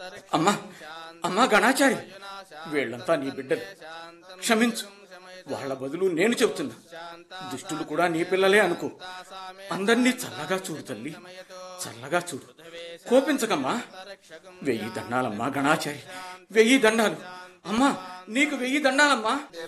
అమ్మా అమ్మా గణాచారి, వీళ్ళంతా నీ బిడ్డలు, క్షమించు. వాళ్ళ బదులు నేను చెబుతున్నా, దుష్టులు కూడా నీ పిల్లలే అనుకో. అందర్నీ చల్లగా చూడు తల్లి, చల్లగా చూడు, కోపించకమ్మా. 1000 దండాలమ్మా గణాచారి, 1000 దండాలు. అమ్మా నీకు 1000 దండాలమ్మా.